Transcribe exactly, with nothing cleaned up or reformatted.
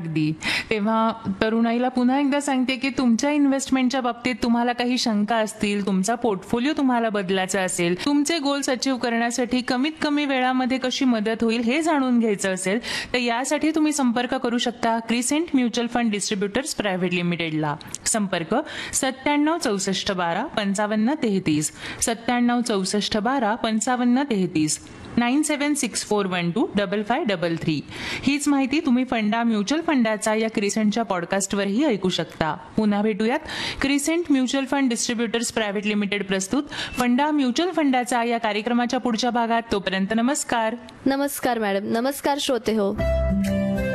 अगदी. तेव्हा तरुणाईला पुन्हा एकदा सांगते की तुमच्या इन्व्हेस्टमेंटच्या बाबतीत तुम्हाला काही शंका असतील, तुमचा पोर्टफोलिओ तुम्हाला बदलायचा असेल, तुमचे गोल्स अचीव्ह करण्यासाठी कमीत कमी वेळामध्ये कशी मदत होईल हे जाणून घ्यायचं असेल तर यासाठी तुम्ही संपर्क करू शकता crescent mutual fund distributors private लिमिटेडला. संपर्क सत्त्याण्णव चौसष्ट बारा पंचावन्न तेहतीस सत्त्याण्णव चौसष्ट बारा पंचावन्न तेहतीस नाईन सेवन six four one two double five double three. हीच माहिती तुम्ही फंडा म्युच्युअल फंडाचा या क्रिसेंटच्या पॉडकास्टवरही ऐकू शकता. पुन्हा भेटूयात crescent mutual fund distributors private limited प्रस्तुत फंडा म्युच्युअल फंडाचा या कार्यक्रमाच्या पुढच्या भागात. तोपर्यंत नमस्कार. नमस्कार मॅडम. नमस्कार श्रोते हो.